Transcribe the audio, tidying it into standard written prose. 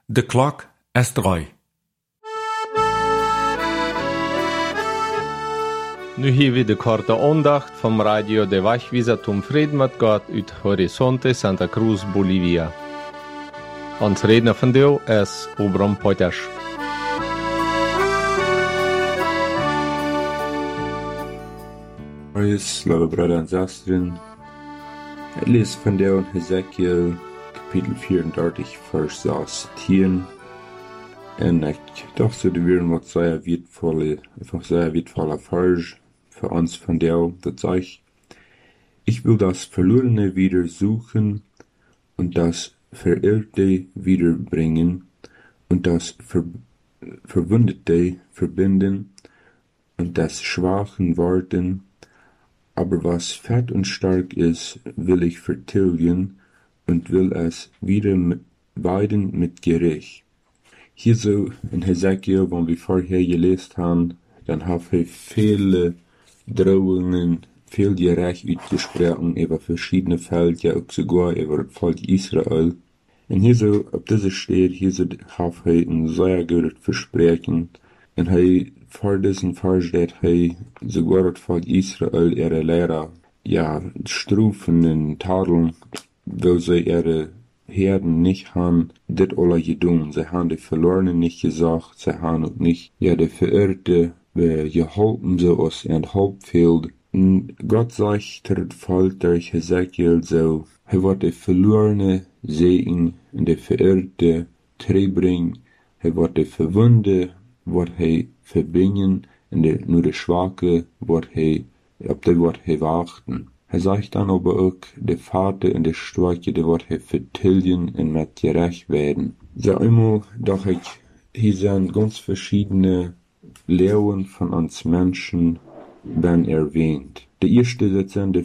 De klok is 3. Nu hier weer de korte aandacht van Radio de Wegwijzer zum Frieden mit Gott uit Horizonte Santa Cruz, Bolivia. Ons redner vandaag is Obram Potters. Praise, lieve broeder en zusteren. Het lees vandaag in Hesekiel, kapitel 34, vers 16. En ik dacht dat weer wat zeer wertvolle vers für uns vandaag. Dat zegt, ich will das Verlorene wieder suchen und das Verirrte wiederbringen und das Verwundete verbinden und das Schwachen warten. Aber was fett und stark ist, will ich vertilgen und will es wieder weiden mit Gericht. Hier so in Hesekiel, wo wir vorher gelesen haben, dann haben wir viele Drohungen, viel Gericht ausgesprochen über verschiedene Fälle, ja auch sogar über das Volk Israel. Und hier so, auf dieser steht, hier so haben wir ein sehr gutes Versprechen. Und hij voor diesen Vers steht, hij sogar das Volk Israel ihre Lehrer, ja, strufen und tadeln, weil sie ihre Herden nicht haben, dit alle gedaan. Sie haben die Verlorenen nicht gesagt, sie haben auch nicht, ja, die Verirrte, geholfen, so aus ihrem Hauptfeld. Und Gott sagt, das Volk durch Hesekiel so, er wird die Verlorene sehen und die Verirrte terugbringen, er wird die Verwunde, wordt hij verbinden en nur de Schwache op die wordt hij wachten. Hij zegt dan aber ook, de Vater en de Starke, die wordt hij vertilgen en met gerecht werden. So einmal, doch hier sind ganz verschiedene Lehren von uns Menschen ben erwähnt. De eerste, das sind die